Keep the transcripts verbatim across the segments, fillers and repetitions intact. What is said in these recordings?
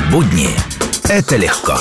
Будни – это легко.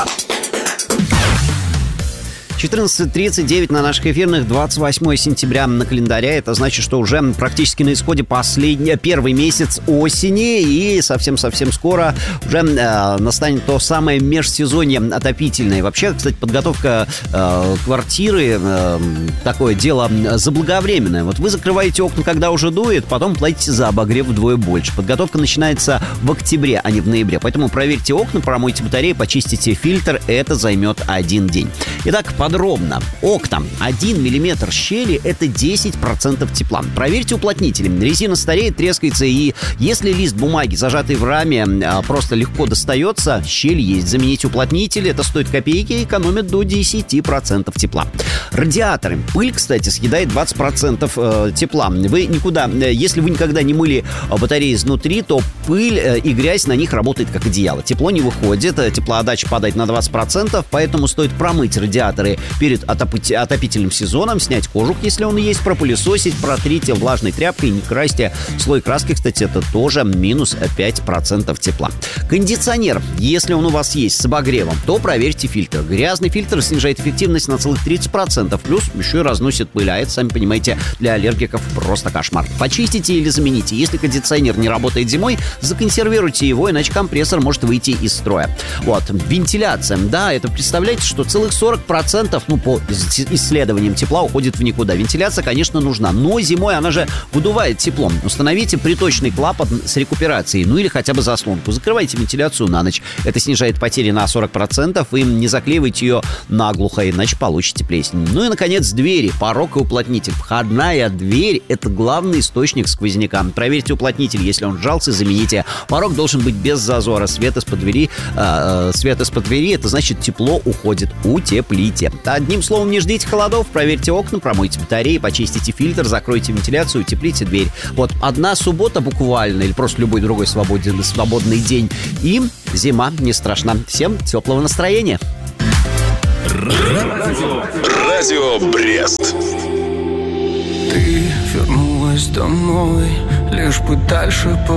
четырнадцать тридцать девять на наших эфирных, двадцать восьмое сентября на календаре. Это значит, что уже практически на исходе последний, первый месяц осени. И совсем-совсем скоро уже э, настанет то самое межсезонье отопительное. Вообще, кстати, подготовка э, квартиры э, такое дело заблаговременное. Вот вы закрываете окна, когда уже дует, потом платите за обогрев вдвое больше. Подготовка начинается в октябре, а не в ноябре. Поэтому проверьте окна, промойте батареи, почистите фильтр. Это займет один день. Итак, подробно. Окна. один миллиметр щели – это десять процентов тепла. Проверьте уплотнители. Резина стареет, трескается, и если лист бумаги, зажатый в раме, просто легко достается, щель есть. Замените уплотнители. Это стоит копейки, экономит до десять процентов тепла. Радиаторы. Пыль, кстати, съедает двадцать процентов тепла. Вы никуда, если вы никогда не мыли батареи изнутри, то пыль и грязь на них работает как одеяло. Тепло не выходит, теплоотдача падает на двадцать процентов, поэтому стоит промыть радиаторы перед отопительным сезоном, снять кожух, если он есть, пропылесосить, протрите влажной тряпкой, не красьте слой краски, кстати, это тоже минус пять процентов тепла. Кондиционер, если он у вас есть с обогревом, то проверьте фильтр. Грязный фильтр снижает эффективность на целых тридцать процентов, плюс еще и разносит пыль, а это, сами понимаете, для аллергиков просто кошмар. Почистите или замените. Если кондиционер не работает зимой, законсервируйте его, иначе компрессор может выйти из строя. Вот, вентиляция, да, это представляете, что целых сорок процентов, ну, по исследованиям тепла уходит в никуда. Вентиляция, конечно, нужна, но зимой она же выдувает теплом. Установите приточный клапан с рекуперацией, ну или хотя бы заслонку. Закрывайте вентиляцию на ночь. Это снижает потери на сорок процентов, и не заклеивайте ее наглухо, иначе получите плесень. Ну и, наконец, двери, порог и уплотнитель. Входная дверь – это главный источник сквозняка. Проверьте уплотнитель, если он сжался, замените. Порог должен быть без зазора. Свет из-под двери, э, свет из-под двери – это значит, тепло уходит. Утеплите. Одним словом, не ждите холодов, проверьте окна, промойте батареи, почистите фильтр, закройте вентиляцию, утеплите дверь. Вот одна суббота буквально, или просто любой другой свободный, свободный день, и зима не страшна. Всем теплого настроения. Радио, Радио Брест. Ты вернулась домой, лишь бы дальше по